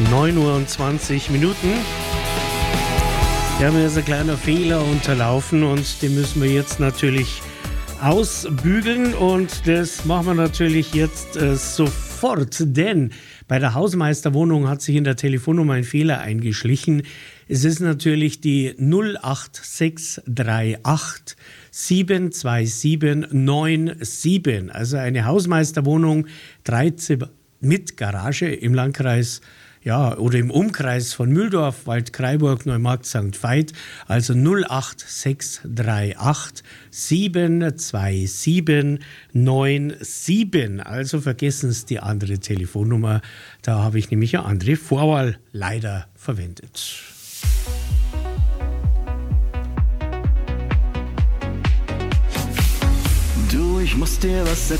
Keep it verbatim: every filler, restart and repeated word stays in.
neun Uhr und zwanzig Minuten. Ja, mir ist ein kleiner Fehler unterlaufen und den müssen wir jetzt natürlich ausbügeln und das machen wir natürlich jetzt äh, sofort, denn bei der Hausmeisterwohnung hat sich in der Telefonnummer ein Fehler eingeschlichen. Es ist natürlich die null acht sechs drei acht sieben zwei sieben neun sieben, also eine Hausmeisterwohnung, dreizehn mit Garage im Landkreis, ja, oder im Umkreis von Mühldorf, Waldkraiburg, Neumarkt, Sankt Veit, also null acht sechs drei acht sieben zwei sieben neun sieben. Also vergessen Sie die andere Telefonnummer, da habe ich nämlich eine andere Vorwahl leider verwendet. Du, ich muss dir was